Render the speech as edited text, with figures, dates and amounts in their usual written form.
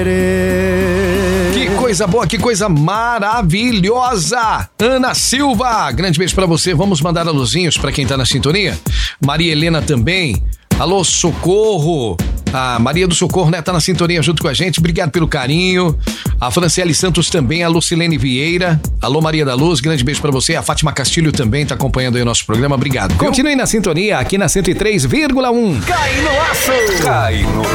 Que coisa boa, que coisa maravilhosa! Ana Silva, grande beijo pra você. Vamos mandar alôzinhos pra quem tá na sintonia. Maria Helena também. Alô, Socorro. A Maria do Socorro, né, tá na sintonia junto com a gente. Obrigado pelo carinho. A Franciele Santos também, a Lucilene Vieira. Alô, Maria da Luz, grande beijo pra você. A Fátima Castilho também tá acompanhando aí o nosso programa. Obrigado. Continue na sintonia aqui na 103,1. Cai no aço! Cai no